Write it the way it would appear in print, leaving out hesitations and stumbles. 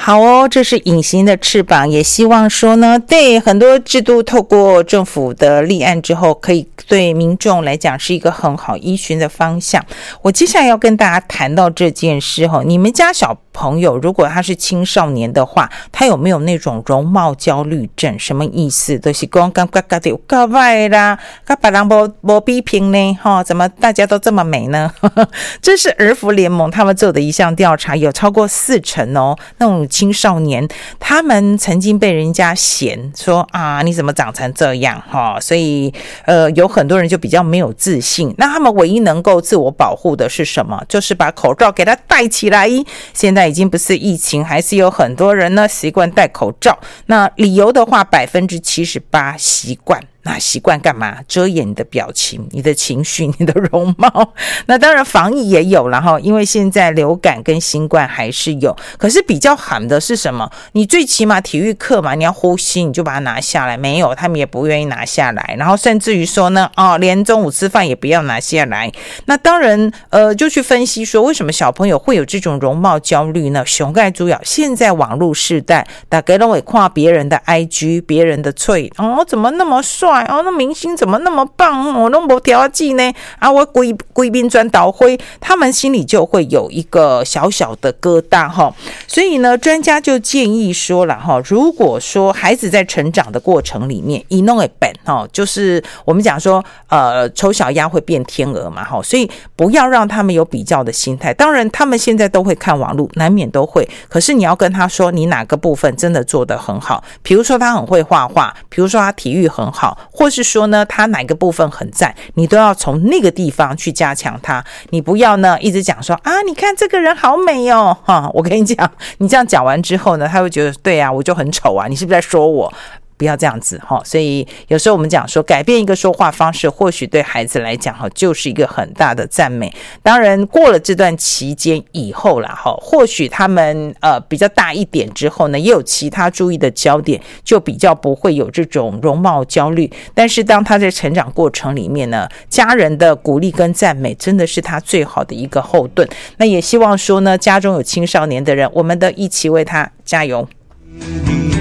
好哦，这是隐形的翅膀，也希望说呢，对很多制度透过政府的立案之后，可以对民众来讲是一个很好依循的方向。我接下来要跟大家谈到这件事哈，你们家小朋友如果他是青少年的话，他有没有那种容貌焦虑症？什么意思？就是说感觉自己有够坏啦，跟别人没比拼呢，怎么大家都这么美呢？这是儿福联盟他们做的一项调查，有超过40%哦，那种青少年他们曾经被人家嫌说啊，你怎么长成这样所以有很多人就比较没有自信。那他们唯一能够自我保护的是什么？就是把口罩给他戴起来。现在已经不是疫情，还是有很多人呢习惯戴口罩。那理由的话，78%习惯。那习惯干嘛？遮掩你的表情、你的情绪、你的容貌。那当然防疫也有了哈，因为现在流感跟新冠还是有。可是比较狠的是什么？你最起码体育课嘛，你要呼吸，你就把它拿下来。没有，他们也不愿意拿下来。然后甚至于说呢，连中午吃饭也不要拿下来。那当然，就去分析说，为什么小朋友会有这种容貌焦虑呢？熊盖主要现在网络世代，大家都会看别人的 IG， 别人的脆怎么那么帅？那明星怎么那么棒？我都没调剂呢我贵宾转导灰，他们心里就会有一个小小的疙瘩所以呢，专家就建议说了如果说孩子在成长的过程里面，一弄一本就是我们讲说丑小鸭会变天鹅嘛所以不要让他们有比较的心态。当然他们现在都会看网络，难免都会，可是你要跟他说你哪个部分真的做得很好，比如说他很会画画，比如说他体育很好，或是说呢他哪个部分很赞，你都要从那个地方去加强他。你不要呢一直讲说你看这个人好美哦我跟你讲，你这样讲完之后呢，他会觉得对啊，我就很丑啊，你是不是在说我？不要这样子所以有时候我们讲说改变一个说话方式，或许对孩子来讲就是一个很大的赞美。当然过了这段期间以后啦或许他们比较大一点之后呢，也有其他注意的焦点，就比较不会有这种容貌焦虑。但是当他在成长过程里面呢，家人的鼓励跟赞美真的是他最好的一个后盾。那也希望说呢，家中有青少年的人，我们都一起为他加油。